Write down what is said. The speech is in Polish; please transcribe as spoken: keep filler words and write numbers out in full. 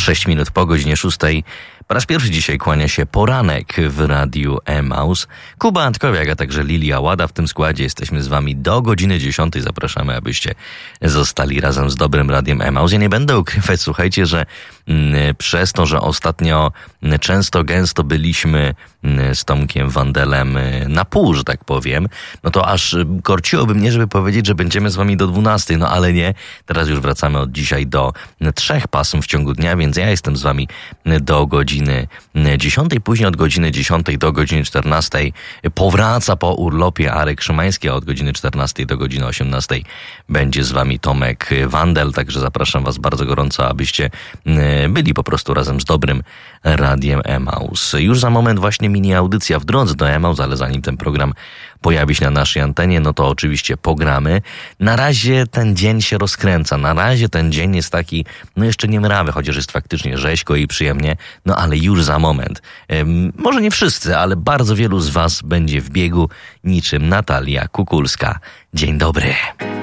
sześć minut po godzinie szóstej. Po raz pierwszy dzisiaj kłania się poranek w Radiu Emaus. Kuba Antkowiak, a także Lilia Łada w tym składzie. Jesteśmy z wami do godziny dziesiątej. Zapraszamy, abyście zostali razem z dobrym Radiem Emaus. Ja nie będę ukrywać, słuchajcie, że mm, przez to, że ostatnio często, gęsto byliśmy mm, z Tomkiem Wandelem na pół, że tak powiem, no to aż korciłoby mnie, żeby powiedzieć, że będziemy z wami do dwunastej, no ale nie. Teraz już wracamy od dzisiaj do trzech pasm w ciągu dnia, więc ja jestem z wami do godziny dziesiątej, później od godziny dziesiątej do godziny czternastej powraca po urlopie Arek Szymański, a od godziny czternastej do godziny osiemnastej będzie z wami Tomek Wandel, także zapraszam was bardzo gorąco, abyście byli po prostu razem z dobrym Radiem Emaus. Już za moment właśnie mini audycja w drodze do Emaus, ale zanim ten program pojawi się na naszej antenie, no to oczywiście pogramy. Na razie ten dzień się rozkręca, na razie ten dzień jest taki, no jeszcze nie mrawy, chociaż jest faktycznie rzeźko i przyjemnie, no ale już za moment. Ym, może nie wszyscy, ale bardzo wielu z was będzie w biegu niczym Natalia Kukulska. Dzień dobry.